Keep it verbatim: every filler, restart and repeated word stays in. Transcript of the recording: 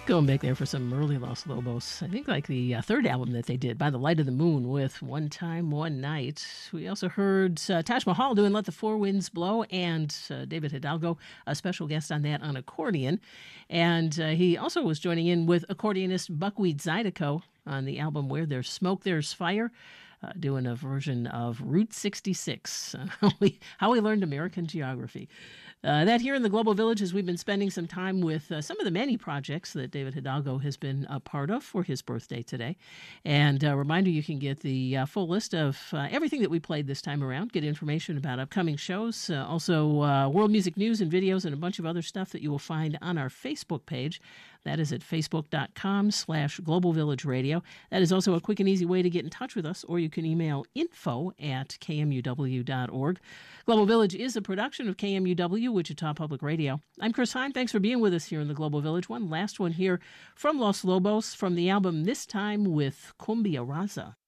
Going back there for some early Los Lobos. I think like the uh, third album that they did, By the Light of the Moon, with One Time, One Night. We also heard uh, Taj Mahal doing Let the Four Winds Blow, and uh, David Hidalgo, a special guest on that on accordion. And uh, he also was joining in with accordionist Buckwheat Zydeco on the album Where There's Smoke, There's Fire. Uh, doing a version of Route sixty-six, uh, how, we, how we learned American geography. Uh, that here in the Global Village, as we've been spending some time with uh, some of the many projects that David Hidalgo has been a part of for his birthday today. And a reminder, you can get the uh, full list of uh, everything that we played this time around, get information about upcoming shows, uh, also uh, world music news and videos and a bunch of other stuff that you will find on our Facebook page. That is at facebook.com slash Global Village Radio. That is also a quick and easy way to get in touch with us, or you can email info at k m u w dot org. Global Village is a production of K M U W, Wichita Public Radio. I'm Chris Hine. Thanks for being with us here in the Global Village. One last one here from Los Lobos from the album This Time with Cumbia Raza.